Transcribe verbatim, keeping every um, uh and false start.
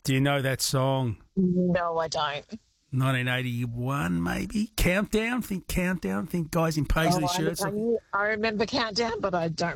Do you know that song? No, I don't. nineteen eighty-one, maybe? Countdown? Think Countdown? Think guys in paisley Oh, shirts? I, I, I remember Countdown, but I don't